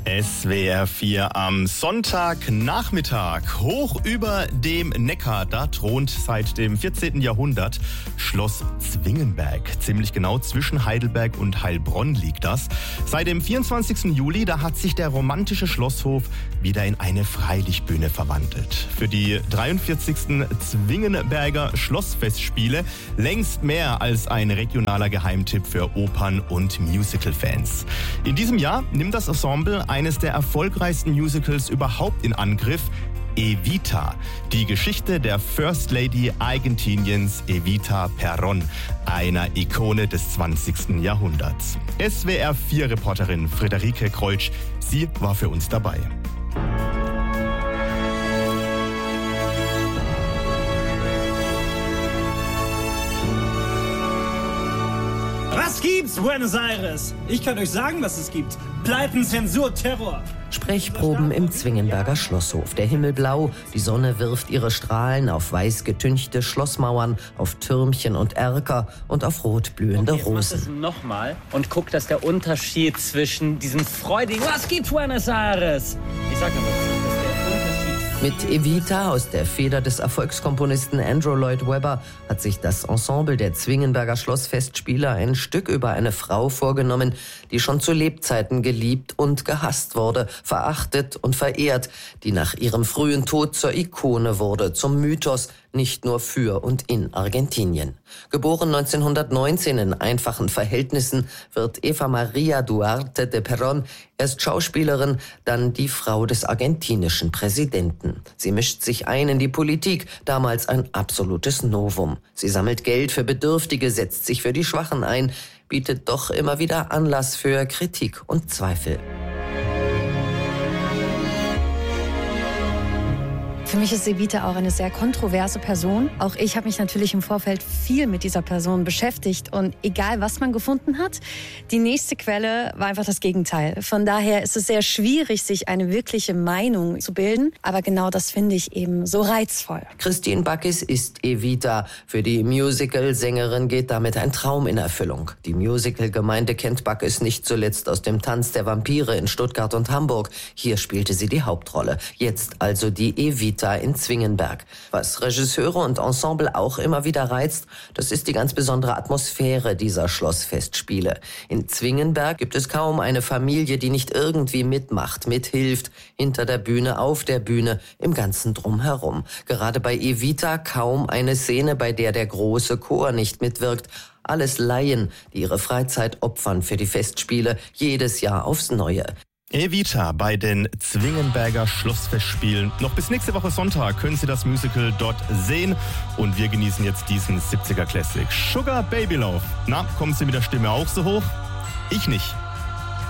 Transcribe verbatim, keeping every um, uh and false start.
S W R vier am Sonntagnachmittag. Hoch über dem Neckar, da thront seit dem vierzehnten Jahrhundert Schloss Zwingenberg. Ziemlich genau zwischen Heidelberg und Heilbronn liegt das. Seit dem vierundzwanzigsten Juli, da hat sich der romantische Schlosshof wieder in eine Freilichtbühne verwandelt. Für die dreiundvierzigsten Zwingenberger Schlossfestspiele längst mehr als ein regionaler Geheimtipp für Opern- und Musical-Fans. In diesem Jahr nimmt das Ensemble eines der erfolgreichsten Musicals überhaupt in Angriff, Evita. Die Geschichte der First Lady Argentiniens, Evita Perón, einer Ikone des zwanzigsten Jahrhunderts. S W R vier Reporterin Friederike Kreutsch, sie war für uns dabei. Was gibt's, Buenos Aires? Ich kann euch sagen, was es gibt. Pleiten, Zensur, Terror. Sprechproben im Zwingenberger Schlosshof. Der Himmel blau, die Sonne wirft ihre Strahlen auf weiß getünchte Schlossmauern, auf Türmchen und Erker und auf rot blühende okay, Rosen. Ich mach das nochmal und guck, dass der Unterschied zwischen diesem freudigen Was gibt's, Buenos Aires? Ich sag aber, dass der Unterschied mit Evita aus der Feder des Erfolgskomponisten Andrew Lloyd Webber hat sich das Ensemble der Zwingenberger Schlossfestspiele ein Stück über eine Frau vorgenommen, die schon zu Lebzeiten geliebt und gehasst wurde, verachtet und verehrt, die nach ihrem frühen Tod zur Ikone wurde, zum Mythos, nicht nur für und in Argentinien. Geboren neunzehnhundertneunzehn in einfachen Verhältnissen, wird Eva Maria Duarte de Perón erst Schauspielerin, dann die Frau des argentinischen Präsidenten. Sie mischt sich ein in die Politik, damals ein absolutes Novum. Sie sammelt Geld für Bedürftige, setzt sich für die Schwachen ein, bietet doch immer wieder Anlass für Kritik und Zweifel. Für mich ist Evita auch eine sehr kontroverse Person. Auch ich habe mich natürlich im Vorfeld viel mit dieser Person beschäftigt. Und egal, was man gefunden hat, die nächste Quelle war einfach das Gegenteil. Von daher ist es sehr schwierig, sich eine wirkliche Meinung zu bilden. Aber genau das finde ich eben so reizvoll. Christine Backis ist Evita. Für die Musical-Sängerin geht damit ein Traum in Erfüllung. Die Musical-Gemeinde kennt Backis nicht zuletzt aus dem Tanz der Vampire in Stuttgart und Hamburg. Hier spielte sie die Hauptrolle. Jetzt also die Evita in Zwingenberg. Was Regisseure und Ensemble auch immer wieder reizt, das ist die ganz besondere Atmosphäre dieser Schlossfestspiele. In Zwingenberg gibt es kaum eine Familie, die nicht irgendwie mitmacht, mithilft, hinter der Bühne, auf der Bühne, im ganzen Drumherum. Gerade bei Evita kaum eine Szene, bei der der große Chor nicht mitwirkt. Alles Laien, die ihre Freizeit opfern für die Festspiele, jedes Jahr aufs Neue. Evita bei den Zwingenberger Schlossfestspielen. Noch bis nächste Woche Sonntag können Sie das Musical dort sehen. Und wir genießen jetzt diesen siebziger Classic. Sugar Baby Love. Na, kommen Sie mit der Stimme auch so hoch? Ich nicht.